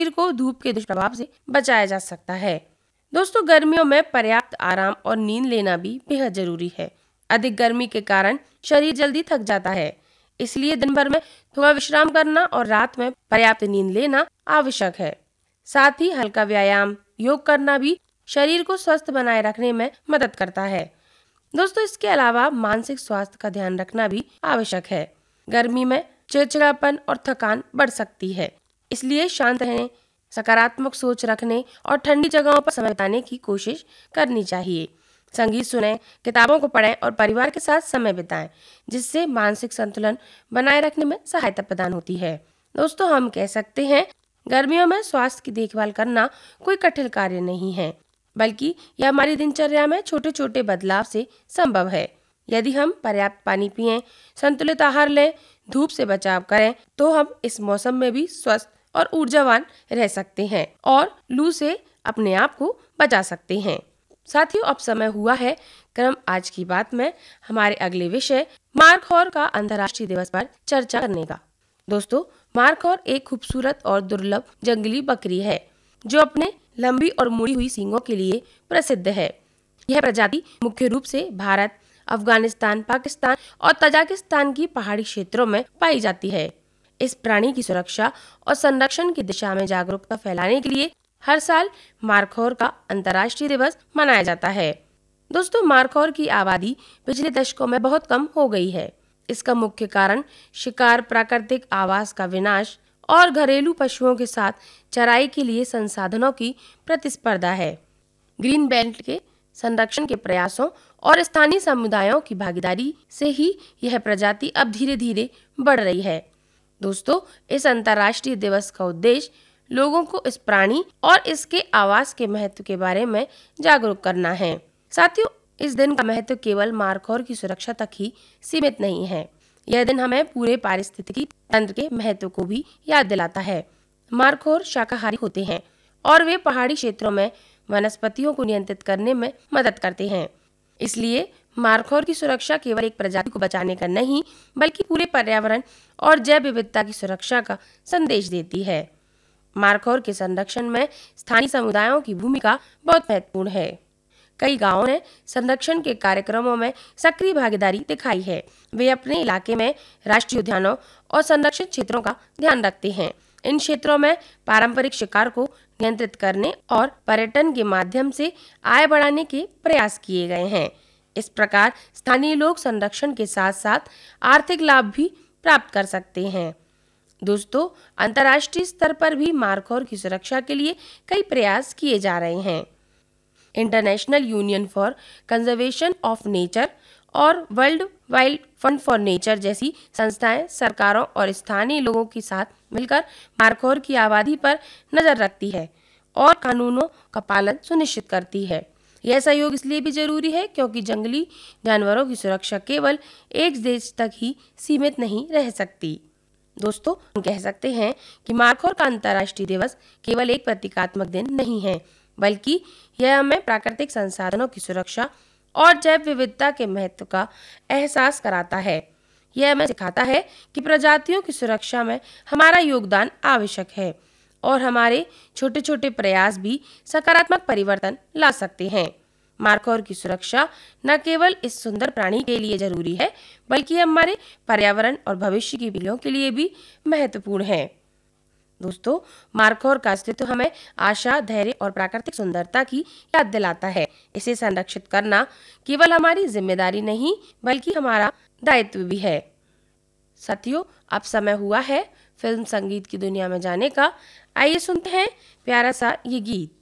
को धूप के दुष्प्रभाव से बचाया जा सकता है। दोस्तों, गर्मियों में पर्याप्त आराम और नींद लेना भी बेहद जरूरी है। अधिक गर्मी के कारण शरीर जल्दी थक जाता है, इसलिए दिन भर में थोड़ा विश्राम करना और रात में पर्याप्त नींद लेना आवश्यक है। साथ ही हल्का व्यायाम, योग करना भी शरीर को स्वस्थ बनाए रखने में मदद करता है। दोस्तों, इसके अलावा मानसिक स्वास्थ्य का ध्यान रखना भी आवश्यक है। गर्मी में चिड़चिड़ापन और थकान बढ़ सकती है, इसलिए शांत रहने, सकारात्मक सोच रखने और ठंडी जगहों पर समय बिताने की कोशिश करनी चाहिए। संगीत सुनें, किताबों को पढ़ें और परिवार के साथ समय बिताएं, जिससे मानसिक संतुलन बनाए रखने में सहायता प्रदान होती है। दोस्तों, हम कह सकते हैं गर्मियों में स्वास्थ्य की देखभाल करना कोई कठिन कार्य नहीं है, बल्कि यह हमारी दिनचर्या में छोटे छोटे बदलाव से संभव है। यदि हम पर्याप्त पानी पिएं, संतुलित आहार लें, धूप से बचाव करें, तो हम इस मौसम में भी स्वस्थ और ऊर्जावान रह सकते हैं और लू से अपने आप को बचा सकते हैं। साथियों, अब समय हुआ है क्रम आज की बात में हमारे अगले विषय मार्खौर का अंतर्राष्ट्रीय दिवस पर चर्चा करने का। दोस्तों, मार्खौर एक खूबसूरत और दुर्लभ जंगली बकरी है जो अपने लंबी और मुड़ी हुई सींगों के लिए प्रसिद्ध है। यह प्रजाति मुख्य रूप से भारत, अफगानिस्तान, पाकिस्तान और तजाकिस्तान की पहाड़ी क्षेत्रों में पाई जाती है। इस प्राणी की सुरक्षा और संरक्षण की दिशा में जागरूकता फैलाने के लिए हर साल मार्खौर का अंतर्राष्ट्रीय दिवस मनाया जाता है। दोस्तों, मार्खौर की आबादी पिछले दशकों में बहुत कम हो गई है। इसका मुख्य कारण शिकार, प्राकृतिक आवास का विनाश और घरेलू पशुओं के साथ चराई के लिए संसाधनों की प्रतिस्पर्धा है। ग्रीन बेल्ट के संरक्षण के प्रयासों और स्थानीय समुदायों की भागीदारी से ही यह प्रजाति अब धीरे धीरे बढ़ रही है। दोस्तों, इस अंतर्राष्ट्रीय दिवस का उद्देश्य लोगों को इस प्राणी और इसके आवास के महत्व के बारे में जागरूक करना है। साथियों, इस दिन का महत्व केवल मार्खौर की सुरक्षा तक ही सीमित नहीं है। यह दिन हमें पूरे पारिस्थितिकी तंत्र के महत्व को भी याद दिलाता है। मार्खौर शाकाहारी होते हैं और वे पहाड़ी क्षेत्रों में वनस्पतियों को नियंत्रित करने में मदद करते हैं। इसलिए मार्खौर की सुरक्षा केवल एक प्रजाति को बचाने का नहीं, बल्कि पूरे पर्यावरण और जैव विविधता की सुरक्षा का संदेश देती है। मार्खौर के संरक्षण में स्थानीय समुदायों की भूमिका बहुत महत्वपूर्ण है। कई गांवों ने संरक्षण के कार्यक्रमों में सक्रिय भागीदारी दिखाई है। वे अपने इलाके में राष्ट्रीय उद्यानों और संरक्षित क्षेत्रों का ध्यान रखते हैं। इन क्षेत्रों में पारंपरिक शिकार को नियंत्रित करने और पर्यटन के माध्यम से आय बढ़ाने के प्रयास किए गए हैं। इस प्रकार स्थानीय लोग संरक्षण के साथ साथ आर्थिक लाभ भी प्राप्त कर सकते हैं। दोस्तों, अंतर्राष्ट्रीय स्तर पर भी मार्खौर की सुरक्षा के लिए कई प्रयास किए जा रहे हैं। International union for conservation of nature और world wild fund for nature जैसी संस्थाएं सरकारों और स्थानीय लोगों के साथ मिलकर मार्खौर की आबादी पर नजर रखती है और कानूनों का पालन सुनिश्चित करती है। यह सहयोग इसलिए भी जरूरी है क्योंकि जंगली जानवरों की सुरक्षा केवल एक देश तक ही सीमित नहीं रह सकती। दोस्तों, हम कह सकते हैं कि मार्खौर का अंतर्राष्ट्रीय दिवस केवल एक प्रतीकात्मक दिन नहीं है, बल्कि यह हमें प्राकृतिक संसाधनों की सुरक्षा और जैव विविधता के महत्व का एहसास कराता है। यह हमें सिखाता है कि प्रजातियों की सुरक्षा में हमारा योगदान आवश्यक है और हमारे छोटे छोटे प्रयास भी सकारात्मक परिवर्तन ला सकते हैं। मार्खौर की सुरक्षा न केवल इस सुंदर प्राणी के लिए जरूरी है, बल्कि हमारे पर्यावरण और भविष्य की पीढ़ियों के लिए भी महत्वपूर्ण है। दोस्तों, मार्खौर का अस्तित्व हमें आशा, धैर्य और प्राकृतिक सुंदरता की याद दिलाता है। इसे संरक्षित करना केवल हमारी जिम्मेदारी नहीं, बल्कि हमारा दायित्व भी है। साथियों, अब समय हुआ है फिल्म संगीत की दुनिया में जाने का। आइए सुनते हैं प्यारा सा ये गीत।